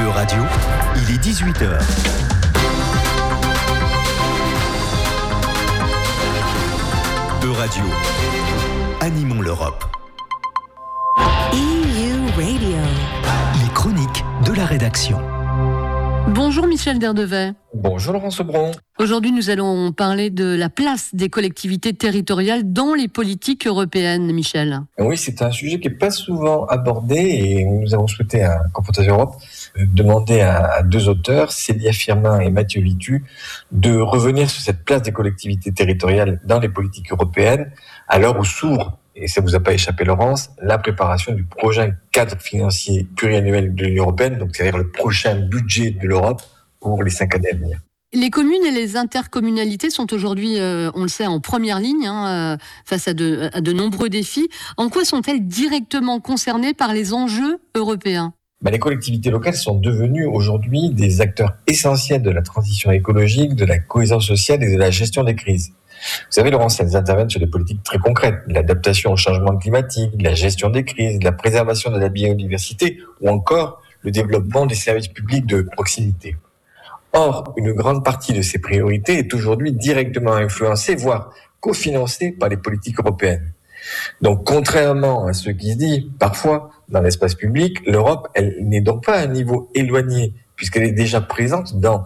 E-Radio, il est 18h. E-Radio, animons l'Europe. EU Radio. Les chroniques de la rédaction. Bonjour Michel Derdevet. Bonjour Laurent Sobron. Aujourd'hui, nous allons parler de la place des collectivités territoriales dans les politiques européennes, Michel. Oui, c'est un sujet qui n'est pas souvent abordé et nous avons souhaité à Confrontation Europe demander à deux auteurs, Célia Firmin et Mathieu Vitu, de revenir sur cette place des collectivités territoriales dans les politiques européennes à l'heure où s'ouvre, et ça ne vous a pas échappé Laurence, la préparation du prochain cadre financier pluriannuel de l'Union européenne, donc c'est-à-dire le prochain budget de l'Europe pour les 5 années à venir. Les communes et les intercommunalités sont aujourd'hui, on le sait, en première ligne face à de nombreux défis. En quoi sont-elles directement concernées par les enjeux européens ? Les collectivités locales sont devenues aujourd'hui des acteurs essentiels de la transition écologique, de la cohésion sociale et de la gestion des crises. Vous savez, Laurence, elles interviennent sur des politiques très concrètes, l'adaptation au changement climatique, la gestion des crises, la préservation de la biodiversité ou encore le développement des services publics de proximité. Or, une grande partie de ces priorités est aujourd'hui directement influencée, voire cofinancée par les politiques européennes. Donc, contrairement à ce qui se dit parfois dans l'espace public, l'Europe, elle n'est donc pas à un niveau éloigné, puisqu'elle est déjà présente dans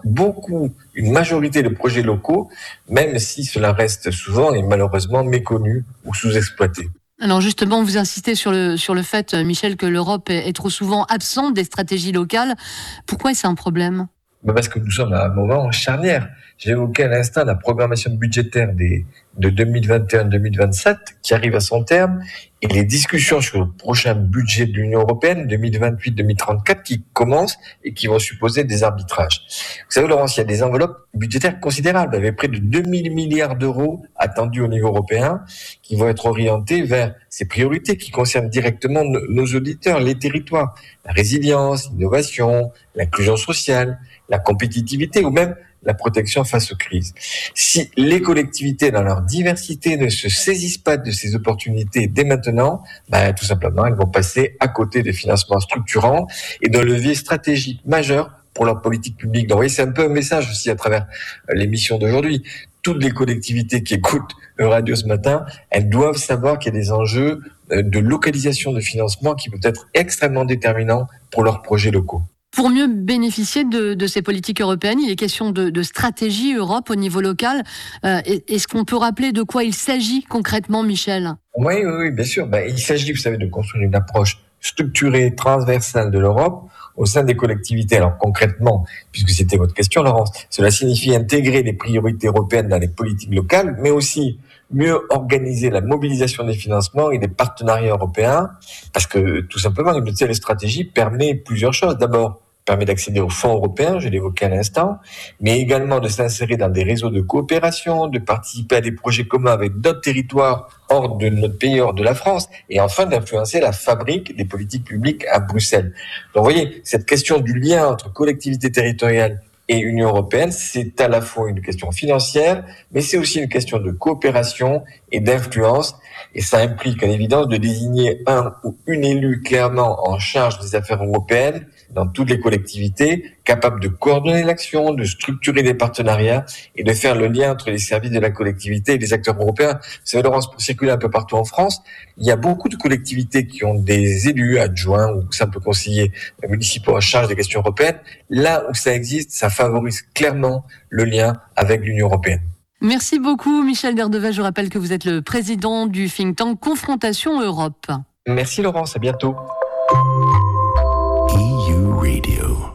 une majorité de projets locaux, même si cela reste souvent et malheureusement méconnu ou sous-exploité. Alors justement, vous insistez sur le fait, Michel, que l'Europe est trop souvent absente des stratégies locales. Pourquoi est-ce un problème ? Parce que nous sommes à un moment charnière. J'ai évoqué à l'instant la programmation budgétaire de 2021-2027 qui arrive à son terme et les discussions sur le prochain budget de l'Union européenne 2028-2034 qui commencent et qui vont supposer des arbitrages. Vous savez, Laurence, il y a des enveloppes budgétaires considérables avec près de 2000 milliards d'euros attendus au niveau européen qui vont être orientés vers ces priorités qui concernent directement nos auditeurs, les territoires, la résilience, l'innovation, l'inclusion sociale, la compétitivité ou même la protection face aux crises. Si les collectivités, dans leur diversité, ne se saisissent pas de ces opportunités dès maintenant, tout simplement, elles vont passer à côté des financements structurants et d'un levier stratégique majeur pour leur politique publique. Donc, vous voyez, c'est un peu un message aussi à travers l'émission d'aujourd'hui. Toutes les collectivités qui écoutent E-Radio ce matin, elles doivent savoir qu'il y a des enjeux de localisation de financement qui peuvent être extrêmement déterminants pour leurs projets locaux. Pour mieux bénéficier de ces politiques européennes, il est question de stratégie Europe au niveau local. Est-ce qu'on peut rappeler de quoi il s'agit concrètement, Michel ? Oui, bien sûr. Il s'agit, vous savez, de construire une approche structurée, transversale de l'Europe au sein des collectivités. Alors concrètement, puisque c'était votre question, Laurence, cela signifie intégrer les priorités européennes dans les politiques locales, mais aussi mieux organiser la mobilisation des financements et des partenariats européens, parce que tout simplement, une telle stratégie permet plusieurs choses. D'abord, permet d'accéder aux fonds européens, je l'évoquais à l'instant, mais également de s'insérer dans des réseaux de coopération, de participer à des projets communs avec d'autres territoires hors de notre pays, hors de la France, et enfin d'influencer la fabrique des politiques publiques à Bruxelles. Donc vous voyez, cette question du lien entre collectivités territoriales et Union européenne, c'est à la fois une question financière, mais c'est aussi une question de coopération et d'influence. Et ça implique à l'évidence de désigner un ou une élue clairement en charge des affaires européennes dans toutes les collectivités, capable de coordonner l'action, de structurer des partenariats et de faire le lien entre les services de la collectivité et les acteurs européens. Vous savez, Laurence, pour circuler un peu partout en France, il y a beaucoup de collectivités qui ont des élus adjoints ou simples conseillers municipaux en charge des questions européennes. Là où ça existe, ça favorise clairement le lien avec l'Union européenne. Merci beaucoup, Michel Derdevet. Je rappelle que vous êtes le président du think tank Confrontation Europe. Merci Laurence, à bientôt. EU Radio.